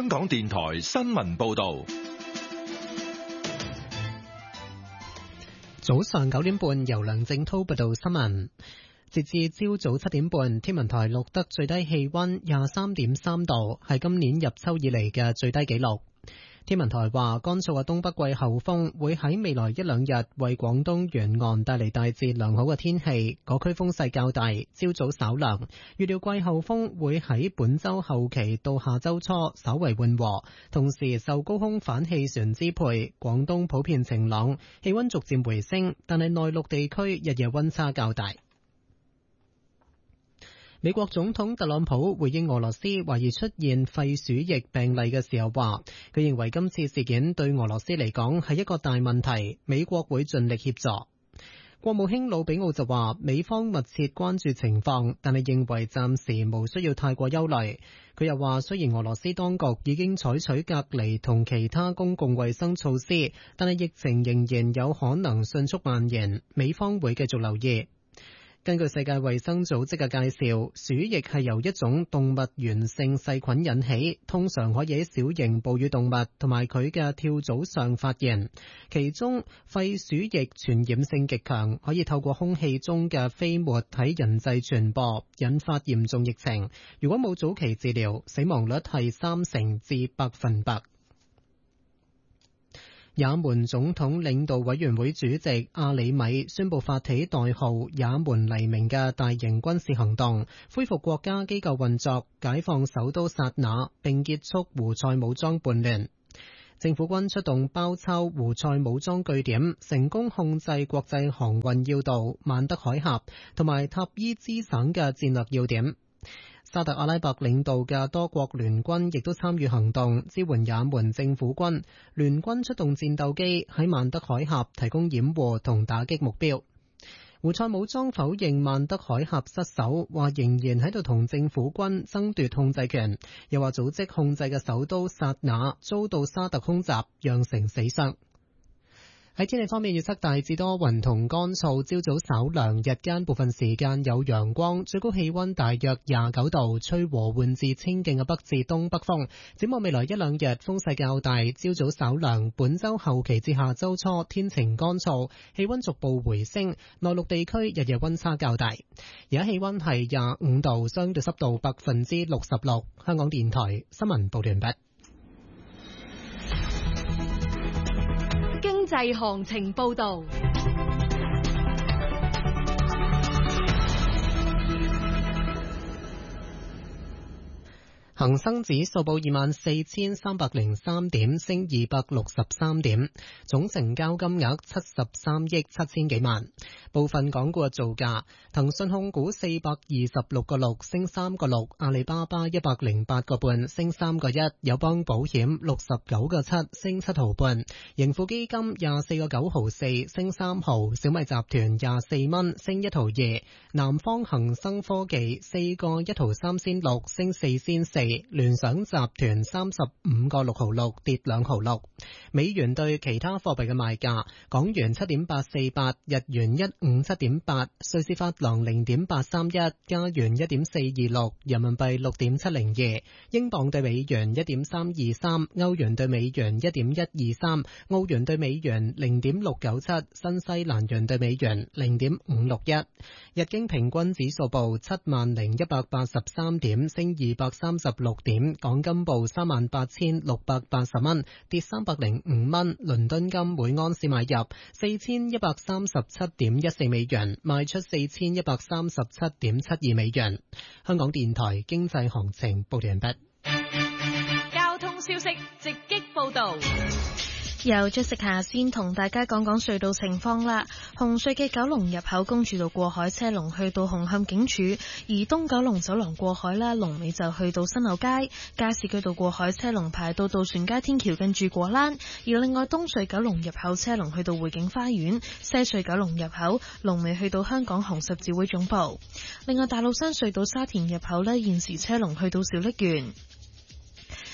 香港電台新聞報道。 早上9點半，由梁正濤報道新聞。截至朝早7點半，天文台錄得最低氣溫23.3度，係今年入秋以嚟嘅最低紀錄。天文台話，乾燥嘅東北季候風會喺未來一兩日為廣東沿岸帶嚟大致良好嘅天氣，各區風勢較大，朝早稍涼。預料季候風會喺本週後期到下週初稍為緩和，同時受高空反氣旋支配，廣東普遍晴朗，氣溫逐漸回升，但係內陸地區日夜溫差較大。美國總統特朗普回應俄羅斯懷疑出現肺鼠疫病例嘅時候話，佢認為今次事件對俄羅斯嚟講係一個大問題，美國會盡力協助。國務卿魯比奧就話，美方密切關注情況，但係認為暫時無需要太過憂慮。佢又話，雖然俄羅斯當局已經採取隔離同其他公共衛生措施，但係疫情仍然有可能迅速蔓延，美方會繼續留意。根據世界衛生組織嘅介紹，鼠疫係由一種動物源性細菌引起，通常可以喺小型哺乳動物同埋佢嘅跳蚤上發現。其中肺鼠疫傳染性極強，可以透過空氣中嘅飛沫喺人際傳播，引發嚴重疫情。如果冇早期治療，死亡率係30%至100%。也門總統領導委員會主席阿里米宣布發起代號也門黎明嘅大型軍事行動，恢復國家機構運作，解放首都薩那，並結束胡塞武裝叛亂。政府軍出動包抄胡塞武裝據點，成功控制國際航運要道曼德海峽同埋塔伊茲省嘅戰略要點。沙特阿拉伯領導嘅多國聯軍亦都參與行動，支援也門政府軍。聯軍出動戰鬥機喺曼德海峽提供掩護同打擊目標。胡塞武裝否認曼德海峽失守，話仍然喺度同政府軍爭奪控制權，又話組織控制嘅首都薩那遭到沙特空襲，釀成死傷。喺天氣方面，預測大致多雲同乾燥，朝早稍涼，日間部分時間有陽光，最高氣溫大約29度，吹和緩至清勁嘅北至東北風。展望未來一兩日風勢較大，朝早稍涼，本周後期至下周初天晴乾燥，氣溫逐步回升，內陸地區日夜溫差較大。而家氣溫係25度，相對濕度66%。香港電台新聞報道完畢。 經濟行情報道。 恒生指數報24,303點，升263點，總成交金額73億7千幾萬。部分港股嘅造價：騰訊控股426個6升3個6，阿里巴巴108個半升3個1，友邦保險69個7升7毫半，盈富基金24個9毫4升3毫，小米集團24蚊升1毫2，南方恒生科技4個1毫3仙6升4仙4。聯想集團35個6毫6跌2毫6。美元對其他貨幣嘅賣價：港元7.848，日元157.8，瑞士法郎0.831，加元1.426，人民幣6.702，英鎊對美元1.323，歐元對美元1.123，澳元對美元0.697，新西蘭元對美元0.561。日經平均指數報70,183點，升236點。港金報38,680蚊，跌305蚊。倫敦金每安士買入4137.14美元，賣出4137.72美元。香港電台經濟行情報完畢。 交通消息直擊報道。 由出食下先同大家講講隧道情況啦。紅隧嘅九龍入口公主道過海車龍去到紅磡警署，而東九龍走廊過海啦，龍尾就去到新柳街。加士居道過海車龍排到渡船街天橋近住果欄，而另外東隧九龍入口車龍去到匯景花園，西隧九龍入口龍尾去到香港紅十字會總部。另外大老山隧道沙田入口呢，現時車龍去到小瀝源。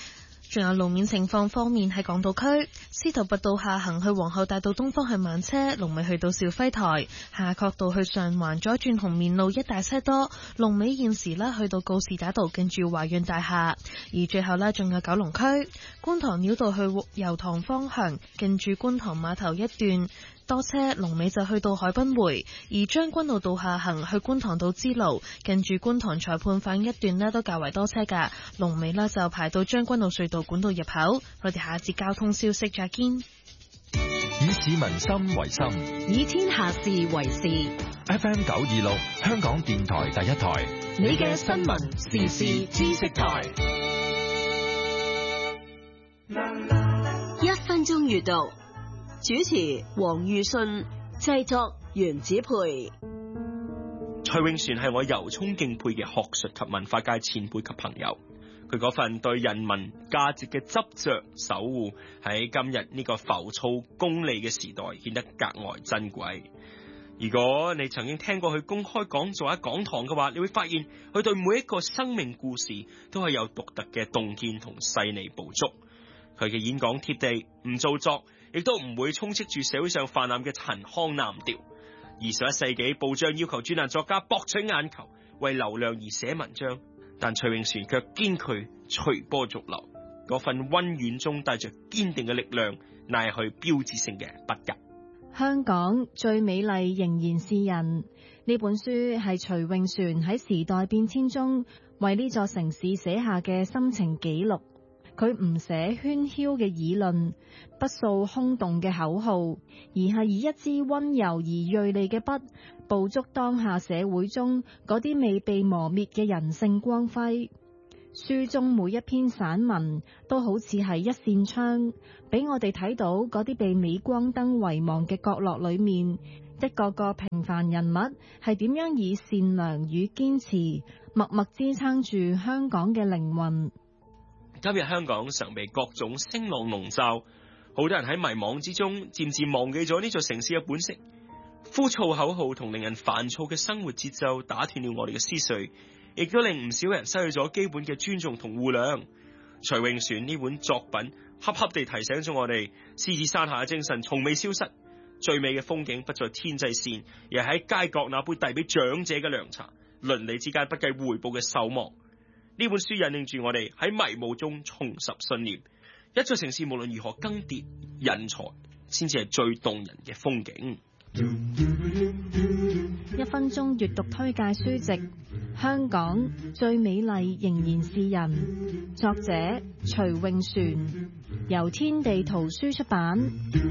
仲有路面情況方面，喺港島區司徒拔道下行去皇后大道東方向慢車，龍尾去到肇輝台；夏慤道去上環左轉紅棉路一大車多，龍尾現時去到告士打道近住華潤大廈。而最後仲有九龍區觀塘繞道去油塘方向近住觀塘碼頭一段多車，龍尾就去到海濱匯；而將軍澳道下行去觀塘道支路近住觀塘裁判飯一段都較為多車㗎，龍尾就排到將軍澳隧道管道入口。我哋下一節交通消息再見。 以市民心為心， 以天下事為事。 FM 926香港電台第一台， 你嘅新聞時事知識台。1分鐘閱讀，主持黃裕信，製作袁子培。 徐永璇係我由衷敬佩嘅學術及文化界前輩及朋友，佢嗰份對人民價值嘅執着守護，喺今日呢個浮躁功利嘅時代顯得格外珍貴。如果你曾經聽過佢公開講座喺講堂嘅話，你會發現佢對每一個生命故事都係有獨特嘅洞見同細膩捕捉。佢嘅演講貼地，唔做作，亦都唔會充斥住社會上泛濫嘅陳腔濫調。21世紀報章要求專欄作家博取眼球，為流量而寫文章，但徐永璇卻堅拒隨波逐流，嗰份溫軟中帶着堅定嘅力量，乃係佢標誌性嘅筆格。 香港最美麗仍然是人，呢本書係徐永璇喺時代變遷中為呢座城市寫下嘅心情記錄。佢唔寫喧囂嘅議論，不掃空洞嘅口號，而係以一支溫柔而銳利嘅筆，捕捉當下社會中嗰啲未被磨滅嘅人性光輝。書中每一篇散文都好似係一扇窗，俾我哋睇到嗰啲被鎂光燈遺忘嘅角落裏面，一個個平凡人物係點樣以善良與堅持，默默支撐住香港嘅靈魂。 今日香港常被各種聲浪籠罩，好多人喺迷惘之中漸漸忘記咗呢座城市嘅本色。枯燥口號同令人煩躁嘅生活節奏打斷了我哋嘅思緒，亦都令唔少人失去咗基本嘅尊重同互諒。徐永璇呢本作品恰恰地提醒咗我哋，獅子山下嘅精神從未消失。最美嘅風景不在天際線，而係喺街角那杯遞俾長者嘅涼茶，鄰里之間不計回報嘅守望。呢本書引領住我哋喺迷霧中重拾信念。一座城市無論如何更迭，人才先至係最動人嘅風景。 1分鐘閱讀推介書籍《香港最美麗仍然是人》，作者徐永璇，由天地圖書出版。